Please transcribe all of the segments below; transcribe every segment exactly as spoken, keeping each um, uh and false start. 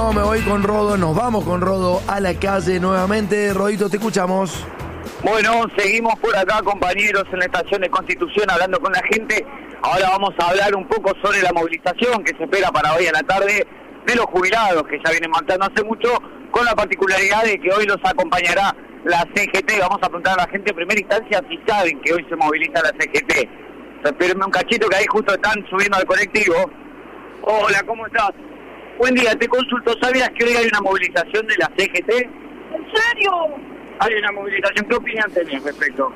No, me voy con Rodo, nos vamos con Rodo a la calle nuevamente. Rodito, te escuchamos. Bueno, seguimos por acá, compañeros, en la estación de Constitución, hablando con la gente. Ahora vamos a hablar un poco sobre la movilización que se espera para hoy a la tarde de los jubilados, que ya vienen marchando hace mucho, con la particularidad de que hoy los acompañará la C G T. Vamos a preguntar a la gente en primera instancia si saben que hoy se moviliza la C G T. Espérenme un cachito que ahí justo están subiendo al colectivo. Hola, ¿cómo estás? Buen día, te consulto, ¿sabías que hoy hay una movilización de la C G T? ¿En serio? Hay una movilización, ¿qué opinión tenés respecto?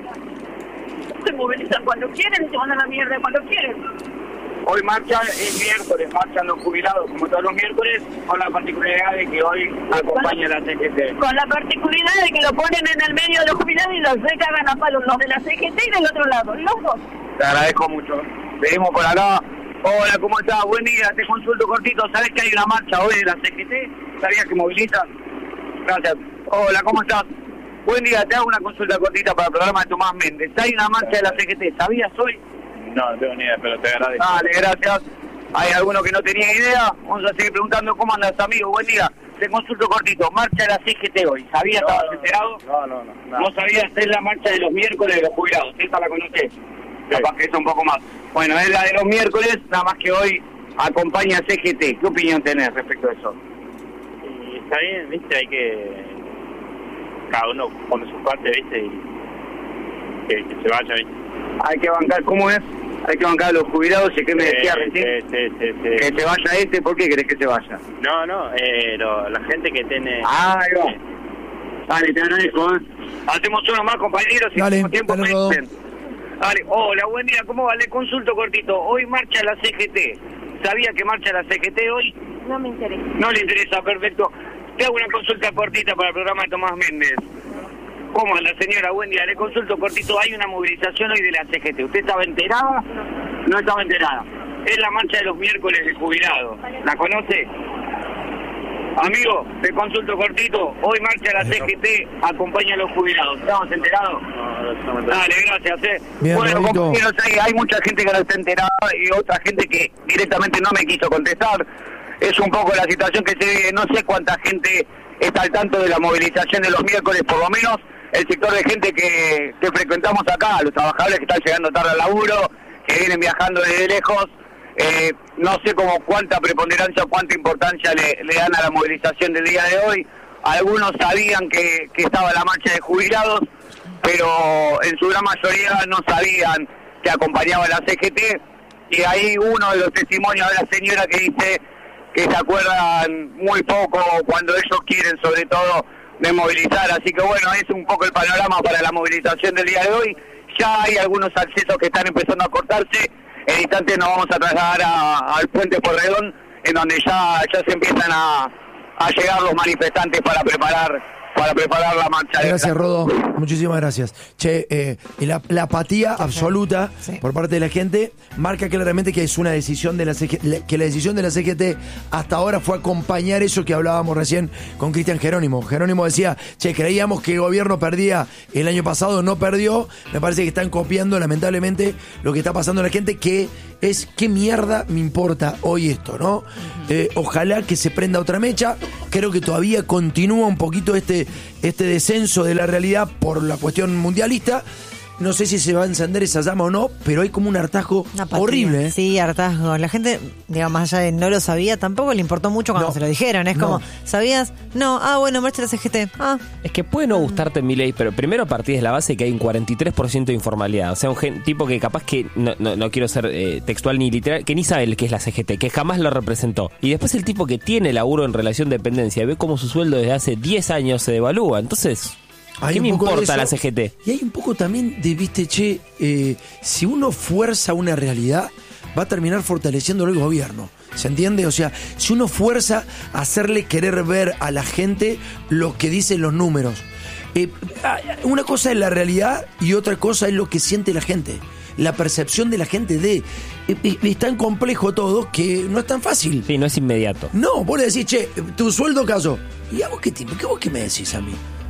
Se movilizan cuando quieren y se van a la mierda cuando quieren. Hoy marcha el miércoles, marchan los jubilados como todos los miércoles, con la particularidad de que hoy acompaña la C G T. Con la particularidad de que lo ponen en el medio de los jubilados y los recagan a palos, los de la C G T y del otro lado, los dos. Te agradezco mucho. Seguimos por acá. Hola, ¿cómo estás? Buen día, te consulto cortito. ¿Sabés que hay una marcha hoy de la C G T? ¿Sabías que movilizan? Gracias. Hola, ¿cómo estás? Buen día, te hago una consulta cortita para el programa de Tomás Méndez. ¿Hay una marcha de la C G T? ¿Sabías hoy? No, no tengo ni idea, pero te agradezco. Dale, gracias. Hay alguno que no tenía idea. Vamos a seguir preguntando cómo andas, amigo. Buen día. Te consulto cortito. Marcha de la C G T hoy. ¿Sabías? No, ¿Estabas no, enterado? No, no, no. No, ¿No sabías? Es la marcha de los miércoles de los jubilados. ¿Esta la conocés? Sí. Capaz que es un poco más. Bueno, es la de los miércoles, nada más que hoy acompaña a C G T. ¿Qué opinión tenés respecto a eso? Y está bien, viste, hay que... Cada uno pone su parte, viste, y que, que se vaya, viste. Hay que bancar, ¿cómo es? Hay que bancar a los jubilados, y que me decía sí, recién. Sí, sí, sí, que se vaya este, ¿por qué querés que se vaya? No, no, eh, lo, la gente que tiene... Ah, ahí va. Eh, Dale, te agradezco, ¿eh? Hacemos uno más, compañeros, y Dale, tenemos tiempo. dale, Rodo. Dale, hola, buen día, ¿cómo va? Le consulto cortito. Hoy marcha la C G T. ¿Sabía que marcha la C G T hoy? No me interesa. No le interesa, perfecto. Te hago una consulta cortita para el programa de Tomás Méndez. ¿Cómo anda, señora? Buen día. Le consulto cortito. Hay una movilización hoy de la C G T. ¿Usted estaba enterada? No estaba enterada. Es la marcha de los miércoles de jubilados. ¿La conoce? Amigo, te consulto cortito. Hoy marcha la C G T, acompaña a los jubilados. ¿Estamos enterados? no, no, no, no. Dale, gracias, eh. Bien, bueno, Rodito. compañeros, hay, hay mucha gente que no está enterada y otra gente que directamente no me quiso contestar. Es un poco la situación que se vive. No sé cuánta gente está al tanto de la movilización de los miércoles, por lo menos el sector de gente que, que frecuentamos acá, los trabajadores que están llegando tarde al laburo, que vienen viajando desde lejos. Eh, no sé como cuánta preponderancia o cuánta importancia le, le dan a la movilización del día de hoy. Algunos sabían que, que estaba la marcha de jubilados, pero en su gran mayoría no sabían que acompañaba la C G T. Y ahí uno de los testimonios de la señora que dice que se acuerdan muy poco cuando ellos quieren, sobre todo, de movilizar. Así que bueno, es un poco el panorama para la movilización del día de hoy. Ya hay algunos accesos que están empezando a cortarse. En instantes nos vamos a trasladar a, al puente Porredón, en donde ya, ya se empiezan a, a llegar los manifestantes para preparar para preparar la marcha. Gracias, Rodo. Muchísimas gracias. Che, eh, la, la apatía absoluta Sí. por parte de la gente marca claramente que es una decisión de la C G T, que la decisión de la C G T hasta ahora fue acompañar eso que hablábamos recién con Cristian Jerónimo. Jerónimo decía, che, creíamos que el gobierno perdía el año pasado, no perdió. Me parece que están copiando, lamentablemente, lo que está pasando a la gente, que es qué mierda me importa hoy esto, ¿no? Eh, ojalá que se prenda otra mecha. Creo que todavía continúa un poquito este, este descenso de la realidad por la cuestión mundialista. No sé si se va a encender esa llama o no, pero hay como un hartazgo Una apatía. horrible, ¿eh? Sí, hartazgo. La gente, digamos, más allá de no lo sabía, tampoco le importó mucho cuando No. se lo dijeron. Es No. como, ¿sabías? No, ah, bueno, marcha la C G T. Ah, Es que puede no gustarte Milei, pero primero partís de la base que hay un cuarenta y tres por ciento de informalidad. O sea, un gen- tipo que capaz que, no, no, no quiero ser eh, textual ni literal, que ni sabe el que es la C G T, que jamás lo representó. Y después el tipo que tiene laburo en relación de dependencia y ve cómo su sueldo desde hace diez años se devalúa. Entonces, Hay ¿qué un me poco de importa eso. la C G T? Y hay un poco también de, viste, che, eh, si uno fuerza una realidad, va a terminar fortaleciendo el gobierno. ¿Se entiende? O sea, si uno fuerza a hacerle querer ver a la gente lo que dicen los números. Eh, una cosa es la realidad y otra cosa es lo que siente la gente. La percepción de la gente de... eh, eh, es tan complejo todo que no es tan fácil. Sí, no es inmediato. No, vos le decís, che, tu sueldo cayó. ¿Y a vos qué tipo? ¿Qué vos qué me decís a mí?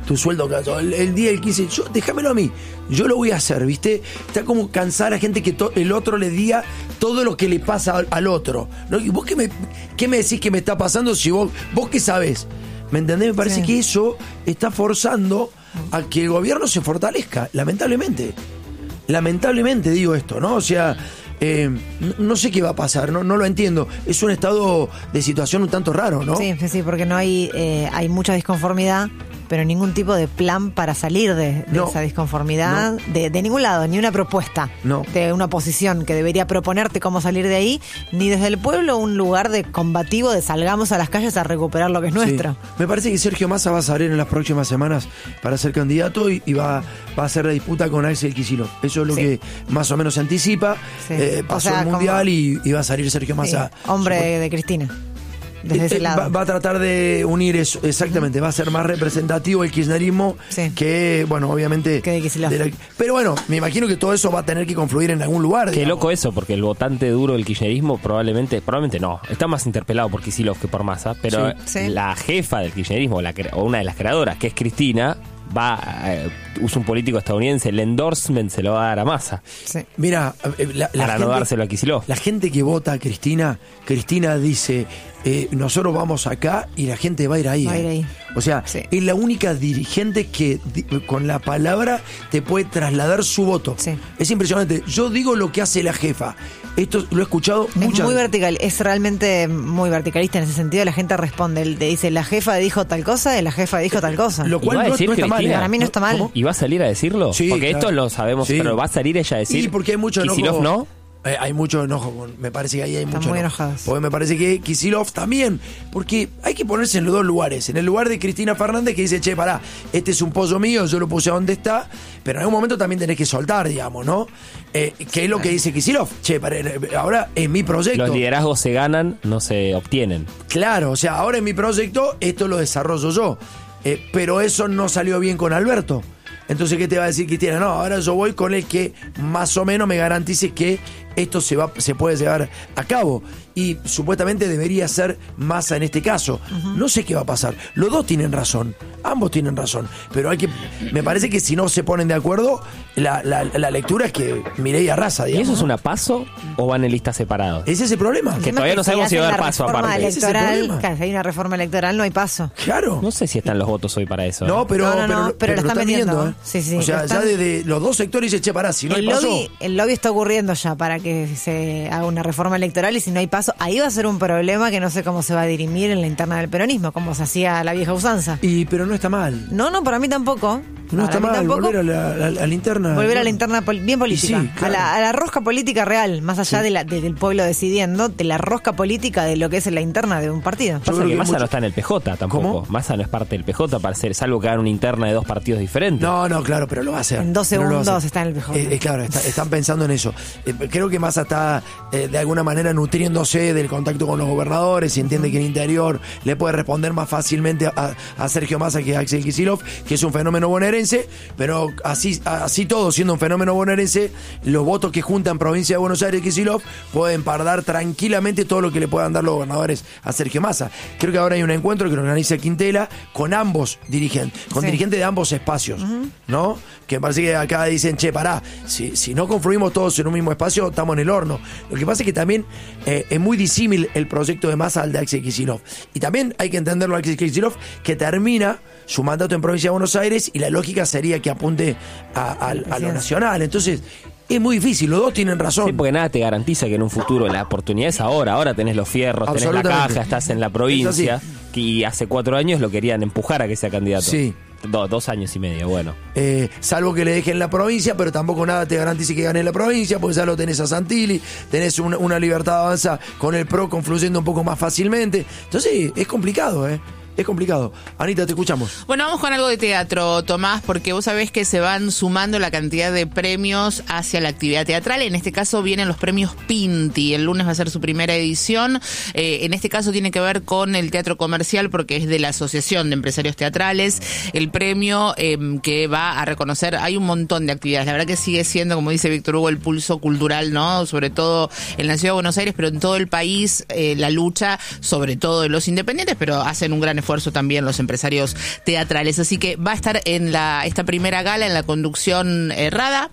tu sueldo cada, el, el día del quince, yo, déjamelo a mí, yo lo voy a hacer, ¿viste? Está como cansar a la gente que to, el otro le diga todo lo que le pasa al, al otro, ¿no? ¿Y vos qué me, qué me decís que me está pasando si vos, vos qué sabés? ¿Me entendés? Me parece sí. que eso está forzando a que el gobierno se fortalezca, lamentablemente. Lamentablemente digo esto, ¿no? O sea, eh, no, no sé qué va a pasar, no, no lo entiendo. Es un estado de situación un tanto raro, ¿no? Sí, sí, sí, porque no hay, eh, hay mucha disconformidad, pero ningún tipo de plan para salir de, de no, esa disconformidad, no. de, de ningún lado, ni una propuesta no. de una oposición que debería proponerte cómo salir de ahí, ni desde el pueblo un lugar de combativo de salgamos a las calles a recuperar lo que es nuestro. Sí. Me parece que Sergio Massa va a salir en las próximas semanas para ser candidato y, y va, va a hacer la disputa con Axel Kicillof. Eso es lo sí. que más o menos se anticipa. Sí. Eh, pasó o sea, el Mundial como... y, y va a salir Sergio Massa. Sí. Hombre Supongo. de Cristina. Desde ese lado. Va, va a tratar de unir eso, exactamente, uh-huh. va a ser más representativo el kirchnerismo sí. que, bueno, obviamente... Que de Kicillof. De la, pero bueno, me imagino que todo eso va a tener que confluir en algún lugar. Qué digamos. loco eso, porque el votante duro del kirchnerismo probablemente, probablemente no, está más interpelado por Kicillof que por Massa, pero sí. Sí. la jefa del kirchnerismo, la, o una de las creadoras, que es Cristina... va, eh, usa un político estadounidense, el endorsement se lo va a dar a Massa. Sí. Mira, la, la para gente, no dárselo a Kicillof. La gente que vota a Cristina, Cristina dice, eh, nosotros vamos acá y la gente va a ir ahí. Va a ir ahí. O sea, sí. es la única dirigente que di, con la palabra te puede trasladar su voto. Sí. Es impresionante. Yo digo lo que hace la jefa. Esto lo he escuchado es muchas muy veces. vertical, es realmente muy verticalista en ese sentido. La gente responde, él te dice, la jefa dijo tal cosa y la jefa dijo tal cosa. Lo cual no, no está Cristina, mal. Para mí no está mal. ¿Cómo? ¿Y va a salir a decirlo? Sí, porque claro. esto lo sabemos, sí. pero va a salir ella a decir. Sí, porque hay mucho enojo. Kicillof no. Eh, hay mucho enojo, con, me parece que ahí hay Están mucho muy enojo. enojados. Porque me parece que Kicillof también, porque hay que ponerse en los dos lugares. En el lugar de Cristina Fernández que dice, che, pará, este es un pollo mío, yo lo puse a donde está, pero en algún momento también tenés que soltar, digamos, ¿no? Eh, ¿Qué es lo que dice Kicillof? Che, pará, ahora es mi proyecto. Los liderazgos se ganan, no se obtienen. Claro, o sea, ahora es mi proyecto, esto lo desarrollo yo. Eh, pero eso no salió bien con Alberto. Entonces, ¿qué te va a decir Cristina? No, ahora yo voy con el que más o menos me garantice que esto se va, se puede llevar a cabo. Y supuestamente debería ser Massa en este caso. Uh-huh. No sé qué va a pasar. Los dos tienen razón. Ambos tienen razón. Pero hay que. Me parece que si no se ponen de acuerdo, la, la, la lectura es que Milei arrasa, digamos. ¿Y eso es una paso o van en listas separadas? Ese es el problema. Que todavía no sabemos si va a haber paso aparte. Electoral, si hay una reforma electoral, no hay paso. Claro. No sé si están los votos hoy para eso. No, pero, no, no, no, pero, pero, pero lo están vendiendo. ¿eh? Sí, sí, o sea, están... ya desde los dos sectores dice, che, pará, si no el hay paso. Lobby, el lobby está ocurriendo ya para que se haga una reforma electoral y si no hay paso, ahí va a ser un problema que no sé cómo se va a dirimir en la interna del peronismo, como se hacía la vieja usanza. Y pero no está mal. No, no, para mí tampoco. No para está mal tampoco. volver a la, a, la, a la interna. Volver a la interna pol- bien política. Sí, claro. a, la, a la rosca política real, más allá sí. de la, de, del pueblo decidiendo, de la rosca política de lo que es la interna de un partido. Pasa que, que Massa mucho... no está en el P J tampoco. ¿Cómo? Massa no es parte del P J para ser, salvo que hagan una interna de dos partidos diferentes. No, no, claro, pero lo va a hacer. En dos segundos está en el P J. Eh, eh, claro, está, están pensando en eso. Eh, creo que Massa está eh, de alguna manera nutriéndose del contacto con los gobernadores y entiende uh-huh. que en interior le puede responder más fácilmente a, a Sergio Massa que a Axel Kicillof, que es un fenómeno bonaerense, pero así, así todo, siendo un fenómeno bonaerense, los votos que juntan provincia de Buenos Aires y Kicillof pueden pardar tranquilamente todo lo que le puedan dar los gobernadores a Sergio Massa. Creo que ahora hay un encuentro que lo organiza Quintela con ambos dirigentes, con sí. dirigentes de ambos espacios, uh-huh. ¿no? Que me parece que acá dicen, che, pará, si, si no confluimos todos en un mismo espacio, estamos en el horno. Lo que pasa es que también eh, es muy disímil el proyecto de Massa al de Axel Kicillof. Y también hay que entenderlo a Axel Kicillof, que termina su mandato en provincia de Buenos Aires y la lógica sería que apunte a, a, a lo nacional. Entonces, es muy difícil, los dos tienen razón. Sí, porque nada te garantiza que en un futuro la oportunidad es ahora. Ahora tenés los fierros, tenés la caja, estás en la provincia. Y hace cuatro años lo querían empujar a que sea candidato. Sí. Do, dos años y medio, bueno. Eh, salvo que le dejen la provincia, pero tampoco nada te garantice que gane la provincia, porque ya lo tenés a Santilli, tenés una, una libertad avanza con el PRO confluyendo un poco más fácilmente. Entonces, es complicado, ¿eh? Es complicado. Anita, te escuchamos. Bueno, vamos con algo de teatro, Tomás, porque vos sabés que se van sumando la cantidad de premios hacia la actividad teatral. En este caso vienen los premios Pinti. El lunes va a ser su primera edición. Eh, en este caso tiene que ver con el teatro comercial porque es de la Asociación de Empresarios Teatrales. El premio eh, que va a reconocer, hay un montón de actividades. La verdad que sigue siendo, como dice Víctor Hugo, el pulso cultural, ¿no? Sobre todo en la ciudad de Buenos Aires, pero en todo el país, eh, la lucha, sobre todo de los independientes, pero hacen un gran esfuerzo esfuerzo también los empresarios teatrales. Así que va a estar en la esta primera gala en la conducción eh, Rada,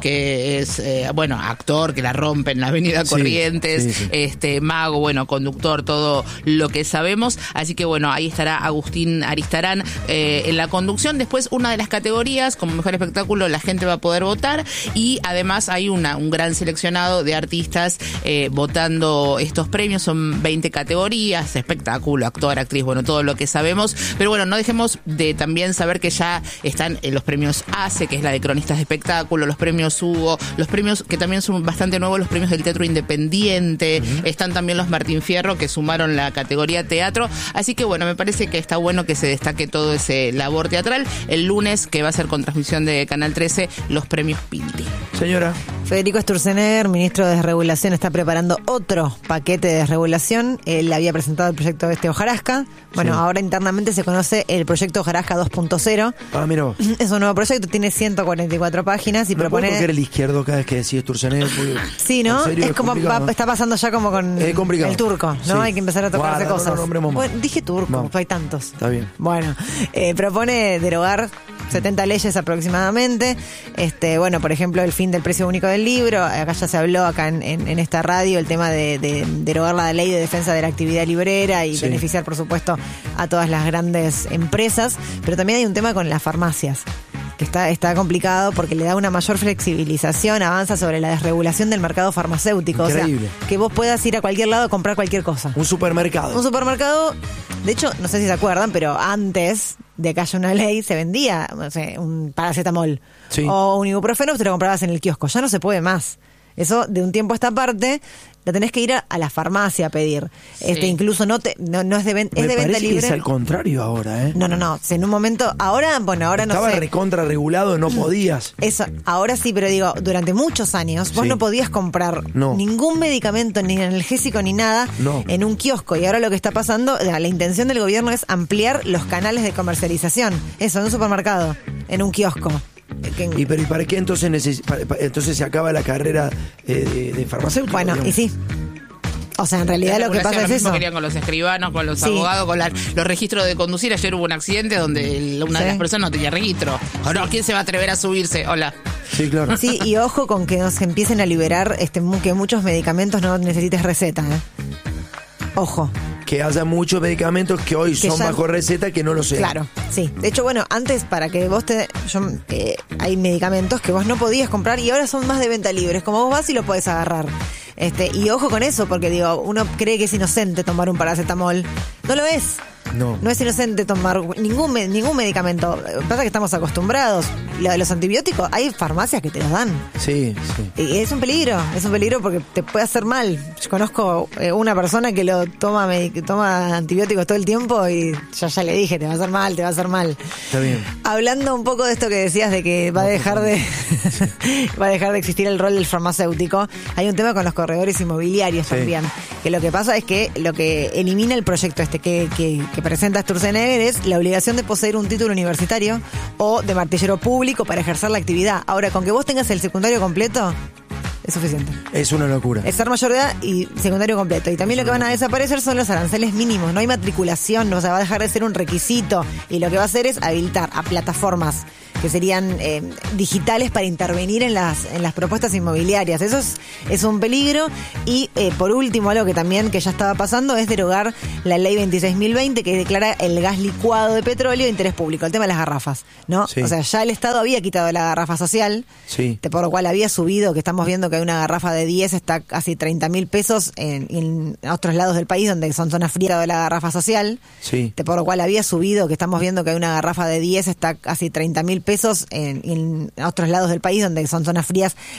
que es, eh, bueno, actor que la rompe en la Avenida Sí, Corrientes, sí, sí. este mago, bueno, conductor, todo lo que sabemos. Así que, bueno, ahí estará Agustín Aristarán eh, en la conducción. Después, una de las categorías, como mejor espectáculo, la gente va a poder votar. Y además hay una un gran seleccionado de artistas eh, votando estos premios. Son veinte categorías, espectáculo, actor, actriz, bueno, todo lo que sabemos. Pero bueno, no dejemos de también saber que ya están eh, los premios ACE, que es la de cronistas de espectáculo, los premios Hugo, los premios que también son bastante nuevos, los premios del teatro independiente, uh-huh. Están también los Martín Fierro, que sumaron la categoría teatro. Así que bueno, me parece que está bueno que se destaque todo ese labor teatral. El lunes, que va a ser con transmisión de Canal trece, los premios Pinti. Señora. Federico Sturzenegger, ministro de Desregulación, está preparando otro paquete de desregulación. Él había presentado el proyecto este Hojarasca. Bueno, sí. Ahora internamente se conoce el proyecto Hojarasca dos punto cero. Ah, mira vos. Es un nuevo proyecto, tiene ciento cuarenta y cuatro páginas y ¿Me propone... puedo tocar el izquierdo cada vez que decís Sturzenegger? Sí, ¿no? Serio, es, es como complicado. va, está pasando ya como con es complicado. el turco, ¿no? Sí. Hay que empezar a tocarse Guarda, cosas. No, no, nombremos más. Bueno, dije turco, no. hay tantos. Está bien. Bueno, eh, propone derogar setenta leyes aproximadamente. Este, bueno, por ejemplo, el fin del precio único del libro. Acá ya se habló, acá en, en, en esta radio, el tema de, de derogar la ley de defensa de la actividad librera y sí. beneficiar, por supuesto, a todas las grandes empresas. Pero también hay un tema con las farmacias, que está, está complicado porque le da una mayor flexibilización, avanza sobre la desregulación del mercado farmacéutico. Increíble. O sea, que vos puedas ir a cualquier lado a comprar cualquier cosa. Un supermercado. Un supermercado, de hecho, no sé si se acuerdan, pero antes de que haya una ley se vendía, no sé, un paracetamol sí. o un ibuprofeno, te lo comprabas en el kiosco. Ya no se puede más. Eso, de un tiempo a esta parte, la tenés que ir a, a la farmacia a pedir. Sí. Este, incluso no te, no, no es de, ven, es de venta libre. Que es al contrario ahora, ¿eh? No, no, no. En un momento, ahora, bueno, ahora Estaba no sé. Estaba recontra regulado, no podías. Eso, ahora sí, pero digo, durante muchos años vos sí. no podías comprar no. ningún medicamento, ni analgésico, ni nada, no. en un kiosco. Y ahora lo que está pasando, la intención del gobierno es ampliar los canales de comercialización. Eso, en un supermercado, en un kiosco. ¿Y, pero, ¿y para qué entonces neces- para, para, entonces se acaba la carrera eh, de, de farmacéutico? Bueno, digamos? Y sí. O sea, en realidad lo que pasa es eso. Querían con los escribanos, con los sí. abogados, con la, los registros de conducir. Ayer hubo un accidente donde una sí. de las personas no tenía registro. ¿O no? ¿Quién se va a atrever a subirse? Hola. Sí, claro. Sí, y ojo con que nos empiecen a liberar este, que muchos medicamentos no necesites receta, ¿eh? Ojo. Que haya muchos medicamentos que hoy que son ya, bajo receta que no lo sean. Claro, sí. De hecho, bueno, antes para que vos te... Yo, eh, hay medicamentos que vos no podías comprar y ahora son más de venta libre. Es como vos vas y lo podés agarrar. Este, y ojo con eso, porque digo, uno cree que es inocente tomar un paracetamol. No lo es. No. No es inocente tomar ningún ningún medicamento. Pasa que estamos acostumbrados. Lo de los antibióticos, hay farmacias que te los dan. Sí, sí. Y es un peligro, es un peligro porque te puede hacer mal. Yo conozco eh, una persona que lo toma medic- toma antibióticos todo el tiempo y yo ya le dije, te va a hacer mal, te va a hacer mal. Está bien. Hablando un poco de esto que decías de que va a dejar de va a dejar de existir el rol del farmacéutico, hay un tema con los corredores inmobiliarios sí. también. Que lo que pasa es que lo que elimina el proyecto este que, que, que presenta Sturzenegger es la obligación de poseer un título universitario o de martillero público para ejercer la actividad. Ahora, con que vos tengas el secundario completo, es suficiente. Es una locura. Es ser mayor de edad y secundario completo. Y también es lo que van a desaparecer son los aranceles mínimos. No hay matriculación, o sea, va a dejar de ser un requisito. Y lo que va a hacer es habilitar a plataformas que serían eh, digitales para intervenir en las en las propuestas inmobiliarias. Eso es, es un peligro. Y eh, por último, algo que también que ya estaba pasando es derogar la ley veintiséis mil veinte que declara el gas licuado de petróleo de interés público, el tema de las garrafas, ¿no? Sí. O sea, ya el Estado había quitado la garrafa social, sí. por lo cual había subido, que estamos viendo que hay una garrafa de diez, está casi treinta mil pesos en, en otros lados del país donde son zonas frías de la garrafa social, sí. por lo cual había subido, que estamos viendo que hay una garrafa de diez, está casi treinta mil pesos en, en otros lados del país donde son zonas frías